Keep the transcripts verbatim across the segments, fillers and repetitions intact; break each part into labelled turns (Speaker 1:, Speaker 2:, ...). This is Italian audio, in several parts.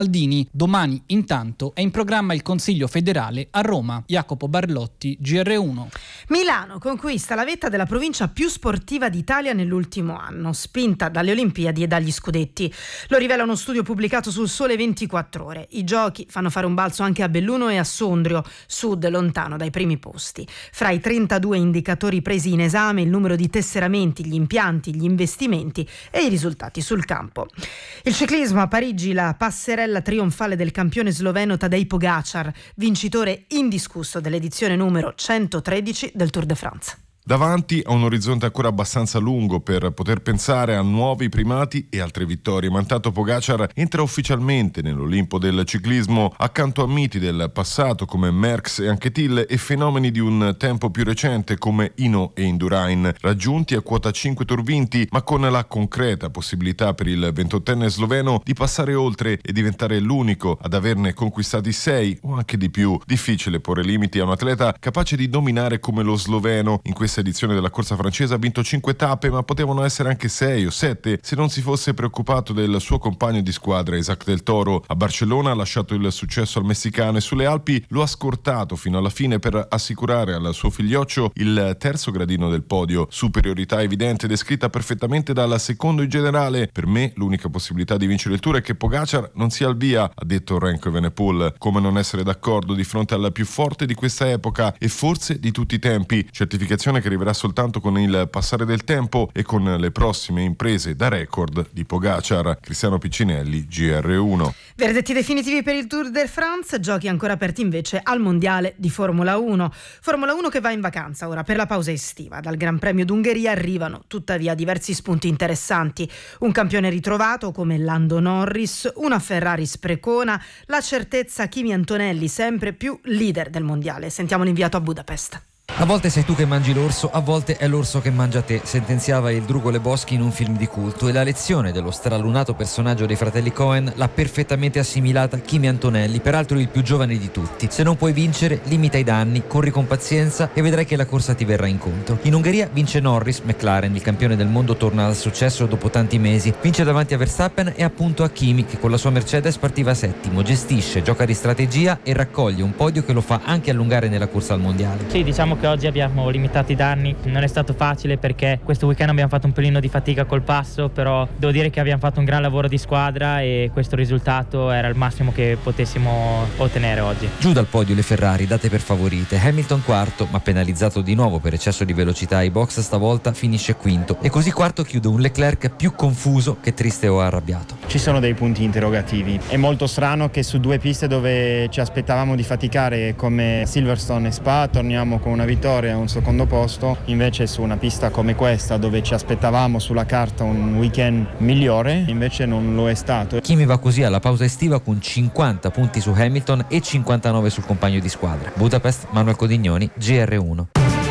Speaker 1: Aldini. Domani intanto è in programma il Consiglio federale a Roma. Jacopo Barlotti, G R uno.
Speaker 2: Milano conquista la vetta della provincia più sportiva d'Italia nell'ultimo anno, spinta dalle Olimpiadi e dagli scudetti. Lo rivela uno studio pubblicato sul Sole ventiquattro Ore. I giochi fanno fare un balzo anche a Belluno e a Sondrio, sud lontano dai primi posti. Fra i trentadue indicatori presi in esame, il numero di tesseramenti, gli impianti, gli investimenti e i risultati sul campo. Il ciclismo a Parigi, la passerella trionfale del campione sloveno Tadej Pogačar, vincitore indiscusso dell'edizione numero centotredici del Tour de France.
Speaker 3: Davanti a un orizzonte ancora abbastanza lungo per poter pensare a nuovi primati e altre vittorie, ma intanto Pogačar entra ufficialmente nell'Olimpo del ciclismo accanto a miti del passato come Merckx e Anquetil e fenomeni di un tempo più recente come Hinault e Indurain, raggiunti a quota cinque tour vinti, ma con la concreta possibilità per il ventottenne sloveno di passare oltre e diventare l'unico ad averne conquistati sei o anche di più. Difficile porre limiti a un atleta capace di dominare come lo sloveno. In questa edizione della corsa francese ha vinto cinque tappe, ma potevano essere anche sei o sette se non si fosse preoccupato del suo compagno di squadra Isaac Del Toro. A Barcellona ha lasciato il successo al messicano e sulle Alpi lo ha scortato fino alla fine per assicurare al suo figlioccio il terzo gradino del podio. Superiorità evidente descritta perfettamente dal secondo in generale. Per me l'unica possibilità di vincere il Tour è che Pogačar non sia al via, ha detto Remco Evenepoel. Come non essere d'accordo di fronte al più forte di questa epoca e forse di tutti i tempi, certificazione che arriverà soltanto con il passare del tempo e con le prossime imprese da record di Pogačar. Cristiano Piccinelli, G R uno.
Speaker 2: Verdetti definitivi per il Tour de France, giochi ancora aperti invece al Mondiale di Formula uno. Formula uno che va in vacanza ora per la pausa estiva. Dal Gran Premio d'Ungheria arrivano tuttavia diversi spunti interessanti. Un campione ritrovato come Lando Norris, una Ferrari sprecona, la certezza Kimi Antonelli sempre più leader del Mondiale. Sentiamo l'inviato a Budapest.
Speaker 4: A volte sei tu che mangi l'orso, a volte è l'orso che mangia te, sentenziava il Drugo Lebowski in un film di culto, e la lezione dello stralunato personaggio dei fratelli Coen l'ha perfettamente assimilata Kimi Antonelli, peraltro il più giovane di tutti. Se non puoi vincere, limita i danni, corri con pazienza e vedrai che la corsa ti verrà incontro. In Ungheria vince Norris, McLaren, il campione del mondo torna al successo dopo tanti mesi, vince davanti a Verstappen e appunto a Kimi che con la sua Mercedes partiva settimo, gestisce, gioca di strategia e raccoglie un podio che lo fa anche allungare nella corsa al mondiale.
Speaker 5: Sì, diciamo che oggi abbiamo limitato i danni, non è stato facile perché questo weekend abbiamo fatto un pelino di fatica col passo, però devo dire che abbiamo fatto un gran lavoro di squadra e questo risultato era il massimo che potessimo ottenere oggi.
Speaker 4: Giù dal podio le Ferrari date per favorite, Hamilton quarto ma penalizzato di nuovo per eccesso di velocità ai box, stavolta finisce quinto e così quarto chiude un Leclerc più confuso che triste o arrabbiato.
Speaker 6: Ci sono dei punti interrogativi, è molto strano che su due piste dove ci aspettavamo di faticare come Silverstone e Spa torniamo con una vittoria e un secondo posto, invece su una pista come questa dove ci aspettavamo sulla carta un weekend migliore invece non lo è stato.
Speaker 4: Kimi va così alla pausa estiva con cinquanta punti su Hamilton e cinquantanove sul compagno di squadra. Budapest, Manuel Codignoni, G R uno.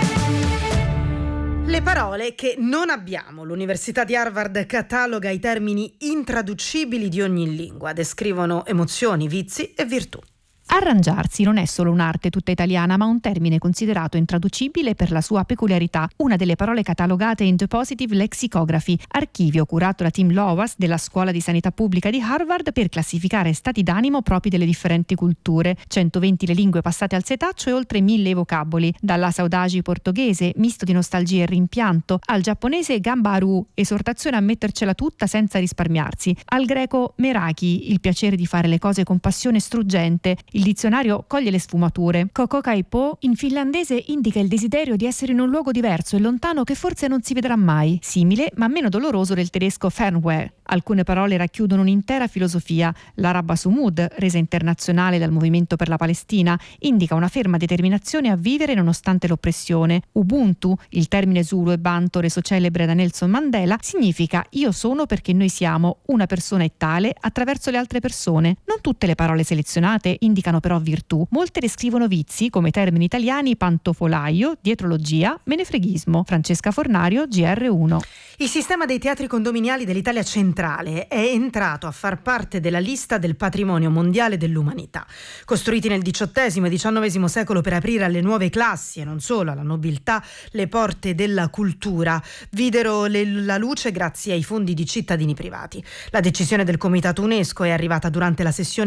Speaker 2: Le parole che non abbiamo. L'Università di Harvard cataloga i termini intraducibili di ogni lingua, descrivono emozioni, vizi e virtù.
Speaker 7: Arrangiarsi non è solo un'arte tutta italiana, ma un termine considerato intraducibile per la sua peculiarità, una delle parole catalogate in The Positive Lexicography, archivio curato da Tim Lowas della Scuola di Sanità Pubblica di Harvard per classificare stati d'animo propri delle differenti culture. centoventi le lingue passate al setaccio e oltre mille i vocaboli, dalla saudade portoghese, misto di nostalgia e rimpianto, al giapponese gambaru, esortazione a mettercela tutta senza risparmiarsi, al greco meraki, il piacere di fare le cose con passione struggente. Il dizionario coglie le sfumature. Kokokaipo in finlandese indica il desiderio di essere in un luogo diverso e lontano che forse non si vedrà mai, simile ma meno doloroso del tedesco Fernweh. Alcune parole racchiudono un'intera filosofia. L'araba Sumud, resa internazionale dal Movimento per la Palestina, indica una ferma determinazione a vivere nonostante l'oppressione. Ubuntu, il termine Zulu e Banto reso celebre da Nelson Mandela, significa io sono perché noi siamo, una persona è tale attraverso le altre persone. Non tutte le parole selezionate indicano però virtù. Molte descrivono vizi, come i termini italiani pantofolaio, dietrologia, menefreghismo. Francesca Fornario, G R uno.
Speaker 2: Il sistema dei teatri condominiali dell'Italia centrale è entrato a far parte della lista del patrimonio mondiale dell'umanità. Costruiti nel diciottesimo e diciannovesimo secolo per aprire alle nuove classi e non solo alla nobiltà le porte della cultura, videro le, la luce grazie ai fondi di cittadini privati. La decisione del Comitato UNESCO è arrivata durante la sessione